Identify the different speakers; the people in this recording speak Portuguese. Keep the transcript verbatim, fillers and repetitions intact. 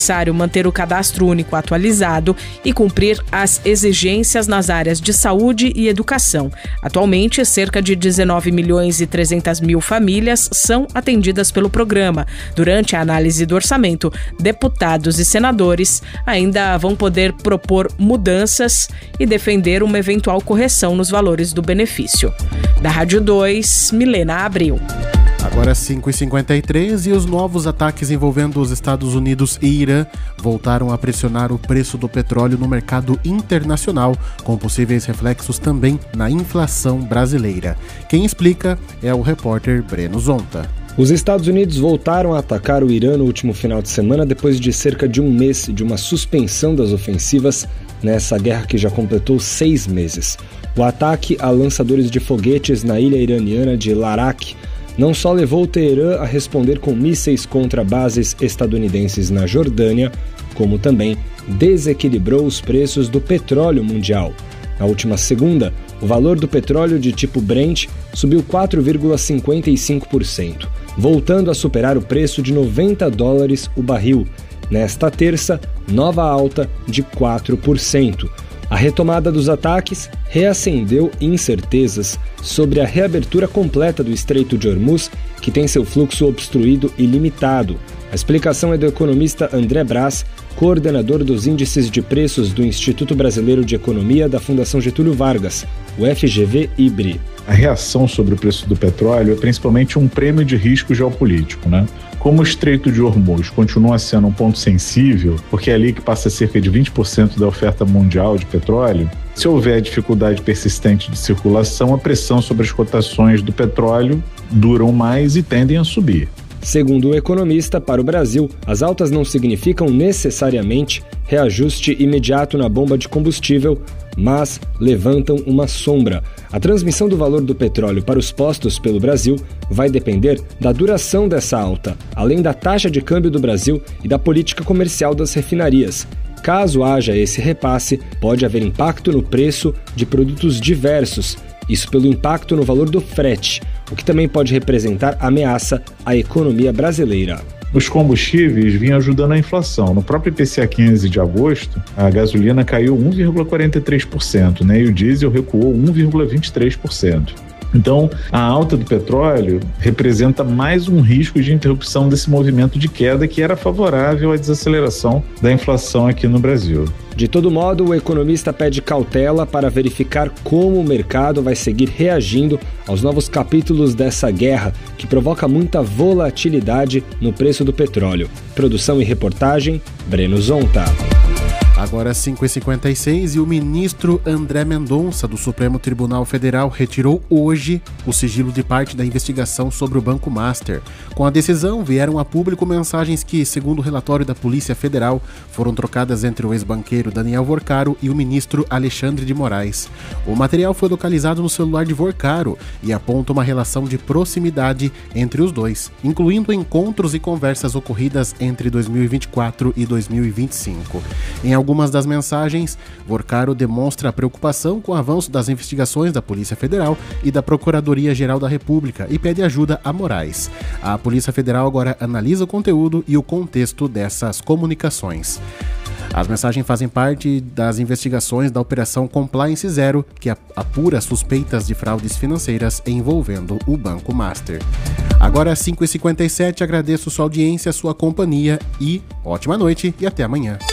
Speaker 1: necessário manter o cadastro único atualizado e cumprir as exigências nas áreas de saúde e educação. Atualmente, cerca de dezenove milhões e trezentas mil famílias são atendidas pelo programa. Durante a análise do orçamento, deputados e senadores ainda vão poder propor mudanças e defender uma eventual correção nos valores do benefício. Da Rádio dois, Milena Abreu.
Speaker 2: Agora cinco e cinquenta e três e os novos ataques envolvendo os Estados Unidos e Irã voltaram a pressionar o preço do petróleo no mercado internacional, com possíveis reflexos também na inflação brasileira. Quem explica é o repórter Breno Zonta.
Speaker 3: Os Estados Unidos voltaram a atacar o Irã no último final de semana depois de cerca de um mês de uma suspensão das ofensivas nessa guerra que já completou seis meses. O ataque a lançadores de foguetes na ilha iraniana de Larak não só levou o Teherã a responder com mísseis contra bases estadunidenses na Jordânia, como também desequilibrou os preços do petróleo mundial. Na última segunda, o valor do petróleo de tipo Brent subiu quatro vírgula cinquenta e cinco por cento, voltando a superar o preço de noventa dólares o barril. Nesta terça, nova alta de quatro por cento. A retomada dos ataques reacendeu incertezas sobre a reabertura completa do Estreito de Hormuz, que tem seu fluxo obstruído e limitado. A explicação é do economista André Brás, coordenador dos índices de preços do Instituto Brasileiro de Economia da Fundação Getúlio Vargas, o F G V-I B R I.
Speaker 4: A reação sobre o preço do petróleo é principalmente um prêmio de risco geopolítico, né? Como o Estreito de Hormuz continua sendo um ponto sensível, porque é ali que passa cerca de vinte por cento da oferta mundial de petróleo, se houver dificuldade persistente de circulação, a pressão sobre as cotações do petróleo duram mais e tendem a subir.
Speaker 3: Segundo o economista, para o Brasil, as altas não significam necessariamente reajuste imediato na bomba de combustível, mas levantam uma sombra. A transmissão do valor do petróleo para os postos pelo Brasil vai depender da duração dessa alta, além da taxa de câmbio do Brasil e da política comercial das refinarias. Caso haja esse repasse, pode haver impacto no preço de produtos diversos, isso pelo impacto no valor do frete, o que também pode representar ameaça à economia brasileira.
Speaker 4: Os combustíveis vinham ajudando a inflação. No próprio I P C A quinze de agosto, a gasolina caiu um vírgula quarenta e três por cento, né, e o diesel recuou um vírgula vinte e três por cento. Então, a alta do petróleo representa mais um risco de interrupção desse movimento de queda que era favorável à desaceleração da inflação aqui no Brasil.
Speaker 3: De todo modo, o economista pede cautela para verificar como o mercado vai seguir reagindo aos novos capítulos dessa guerra, que provoca muita volatilidade no preço do petróleo. Produção e reportagem, Breno Zonta.
Speaker 2: Agora cinco e cinquenta e seis e o ministro André Mendonça, do Supremo Tribunal Federal, retirou hoje o sigilo de parte da investigação sobre o Banco Master. Com a decisão, vieram a público mensagens que, segundo o relatório da Polícia Federal, foram trocadas entre o ex-banqueiro Daniel Vorcaro e o ministro Alexandre de Moraes. O material foi localizado no celular de Vorcaro e aponta uma relação de proximidade entre os dois, incluindo encontros e conversas ocorridas entre dois mil e vinte e quatro e dois mil e vinte e cinco. Em algum algumas das mensagens, Vorcaro demonstra preocupação com o avanço das investigações da Polícia Federal e da Procuradoria-Geral da República e pede ajuda a Moraes. A Polícia Federal agora analisa o conteúdo e o contexto dessas comunicações. As mensagens fazem parte das investigações da Operação Compliance Zero, que apura suspeitas de fraudes financeiras envolvendo o Banco Master. Agora, cinco e cinquenta e sete, agradeço sua audiência, sua companhia e ótima noite e até amanhã.